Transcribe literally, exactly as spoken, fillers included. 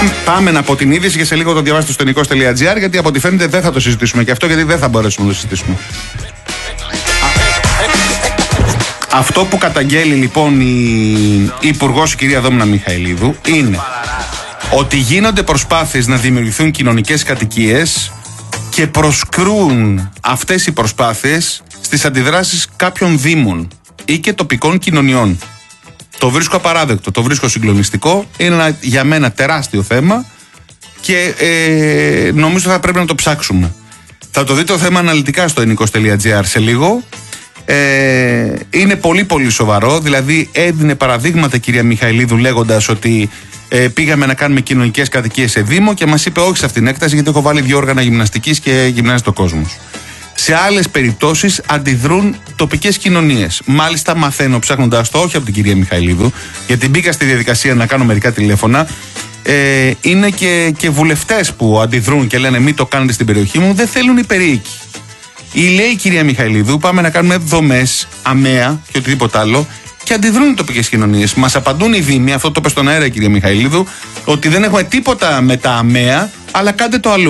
Πάμε από την είδηση και σε λίγο το διαβάσετε στο νικός τελεία τζι άρ, γιατί από ό,τι φαίνεται δεν θα το συζητήσουμε και αυτό, γιατί δεν θα μπορέσουμε να το συζητήσουμε. Αυτό που καταγγέλει λοιπόν η Υπουργός, η κυρία Δόμνα Μιχαηλίδου, είναι ότι γίνονται προσπάθειες να δημιουργηθούν κοινωνικές κατοικίες και προσκρούν αυτές οι προσπάθειες στις αντιδράσεις κάποιων δήμων ή και τοπικών κοινωνιών. Το βρίσκω απαράδεκτο, το βρίσκω συγκλονιστικό, είναι ένα, για μένα τεράστιο θέμα και ε, νομίζω θα πρέπει να το ψάξουμε. Θα το δείτε το θέμα αναλυτικά στο νικός τελεία τζι άρ σε λίγο. Ε, είναι πολύ πολύ σοβαρό, δηλαδή έδινε παραδείγματα κυρία Μιχαηλίδου λέγοντας ότι ε, πήγαμε να κάνουμε κοινωνικές κατοικίες σε Δήμο και μας είπε όχι σε αυτήν την έκταση γιατί έχω βάλει δύο όργανα γυμναστικής και γυμνάζει το κόσμος. Σε άλλες περιπτώσεις αντιδρούν τοπικές κοινωνίες. Μάλιστα μαθαίνω ψάχνοντας το, όχι από την κυρία Μιχαηλίδου, γιατί μπήκα στη διαδικασία να κάνω μερικά τηλέφωνα, ε, είναι και, και βουλευτές που αντιδρούν και λένε μην το κάνετε στην περιοχή μου, δεν θέλουν οι περίοικοι. Ή λέει η κυρία Μιχαηλίδου, πάμε να κάνουμε δομές, αμαία και οτιδήποτε άλλο, και αντιδρούν οι τοπικές κοινωνίες. Μας απαντούν οι δήμοι, αυτό το είπε στον αέρα η κυρία Μιχαηλίδου, ότι δεν έχουμε τίποτα με τα αμαία, αλλά κάντε το αλλού.